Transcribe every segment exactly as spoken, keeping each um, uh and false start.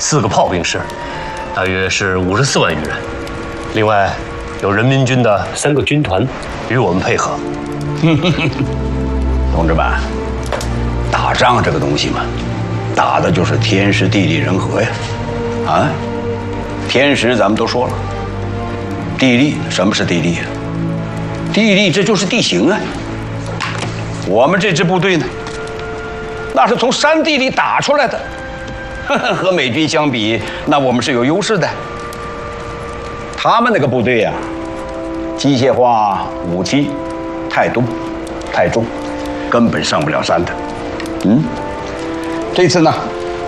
四个炮兵师，大约是五十四万余人。另外，有人民军的三个军团与我们配合。 同志们，打仗这个东西嘛，打的就是天时地利人和呀。啊，天时咱们都说了，地利什么是地利啊？地利这就是地形啊。我们这支部队呢，那是从山地里打出来的，和美军相比，那我们是有优势的。他们那个部队呀、啊，机械化武器太多太重，根本上不了山的。嗯，这次呢，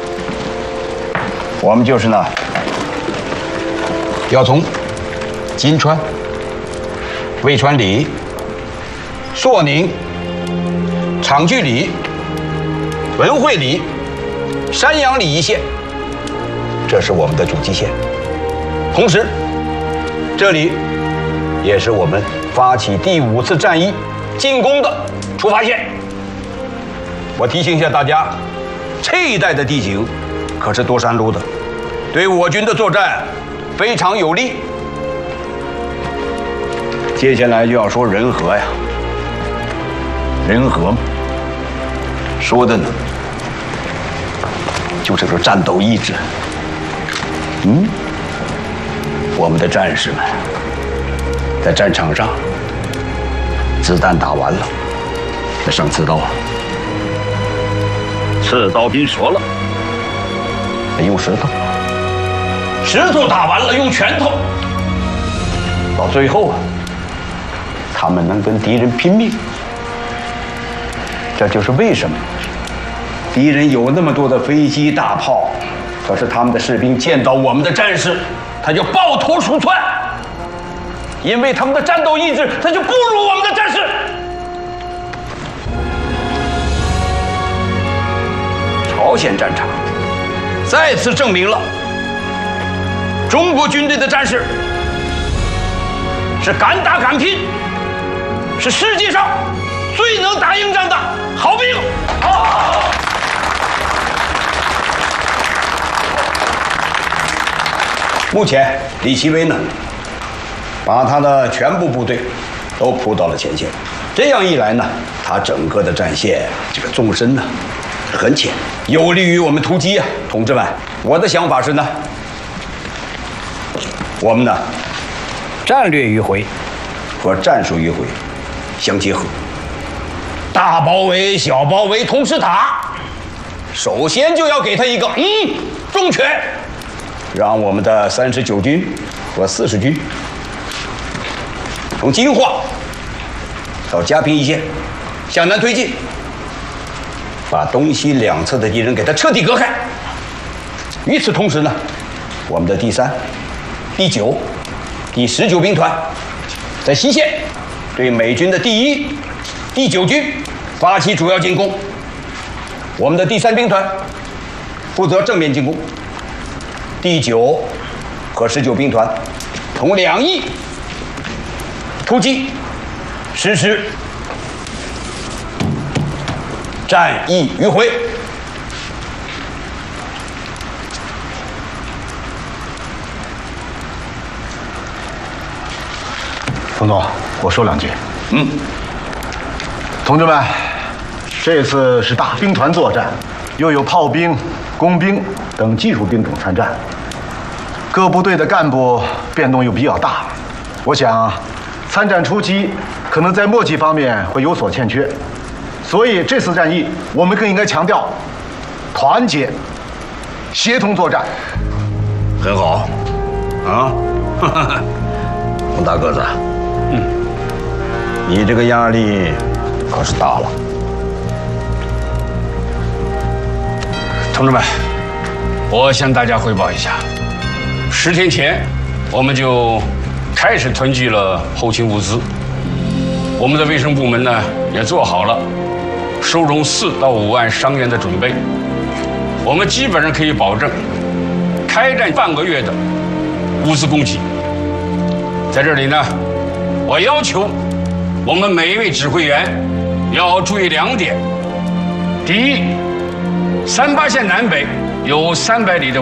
我们就是呢，要从金川、渭川里、朔宁、长距里、文汇里、山阳里一线，这是我们的主基线。同时，这里也是我们发起第五次战役进攻的出发线。我提醒一下大家，这一带的地形可是多山路的，对我军的作战非常有利。接下来就要说人和呀，人和嘛，说的呢，就这个战斗意志。嗯，我们的战士们在战场上，子弹打完了，再上刺刀，刺刀兵折了，再用石头，石头打完了用拳头，到最后啊，他们能跟敌人拼命。这就是为什么敌人有那么多的飞机大炮，可是他们的士兵见到我们的战士，他就抱头鼠窜，因为他们的战斗意志，他就不如我们的战士。朝鲜战场再次证明了中国军队的战士是敢打敢拼，是世界上最能打硬仗的好兵。好。目前李奇微呢，把他的全部部队都扑到了前线，这样一来呢，他整个的战线这个纵深呢很浅，有利于我们突击啊，同志们。我的想法是呢，我们呢战略迂回和战术迂回相结合，大包围、小包围同时打。首先就要给他一个嗯重拳，让我们的三十九军和四十军从金华到嘉平一线向南推进，把东西两侧的敌人给他彻底隔开。与此同时呢，我们的第三、第九、第十九兵团在西线对美军的第一、第九军发起主要进攻。我们的第三兵团负责正面进攻，第九和十九兵团从两翼突击，实施战役迂回。 冯总，我说两句。 嗯， 同志们，这次是大兵团作战，又有炮兵、工兵等技术兵种参战，各部队的干部变动又比较大。我想，参战初期可能在默契方面会有所欠缺，所以这次战役我们更应该强调团结、协同作战。 很好，啊，冯大个子，嗯，你这个压力可是大了。 同志们，我向大家汇报一下，十天前我们就开始囤积了后勤物资，我们的卫生部门呢也做好了收容四到五万伤员的准备，我们基本上可以保证开战半个月的物资供给。在这里呢，我要求我们每一位指挥员要注意两点：第一，三八线南北有三百里的